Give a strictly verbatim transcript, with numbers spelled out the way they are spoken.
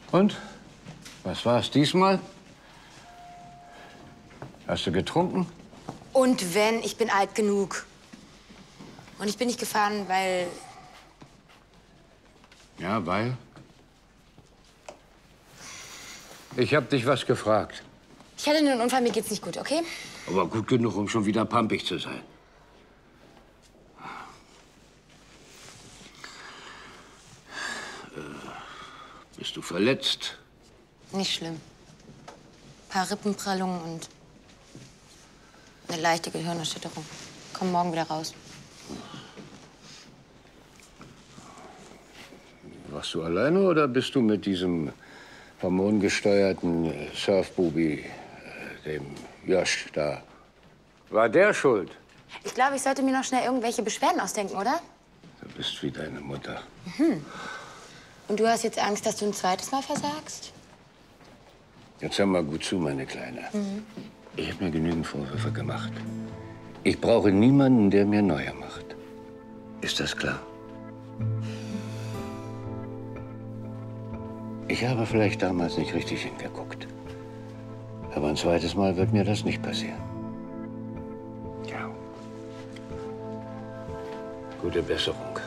Und? Was war es diesmal? Hast du getrunken? Und wenn, ich bin alt genug. Und ich bin nicht gefahren, weil... Ja, weil? Ich hab dich was gefragt. Ich hatte einen Unfall, mir geht's nicht gut, okay? Aber gut genug, um schon wieder pampig zu sein. Äh, bist du verletzt? Nicht schlimm. Ein paar Rippenprellungen und eine leichte Gehirnerschütterung. Komm morgen wieder raus. Warst du alleine oder bist du mit diesem hormongesteuerten Surfbubi, äh, dem Josch, da? War der schuld? Ich glaube, ich sollte mir noch schnell irgendwelche Beschwerden ausdenken, oder? Du bist wie deine Mutter. Mhm. Und du hast jetzt Angst, dass du ein zweites Mal versagst? Jetzt hör mal gut zu, meine Kleine. Mhm. Ich habe mir genügend Vorwürfe gemacht. Ich brauche niemanden, der mir neue macht. Ist das klar? Ich habe vielleicht damals nicht richtig hingeguckt. Aber ein zweites Mal wird mir das nicht passieren. Ja. Gute Besserung.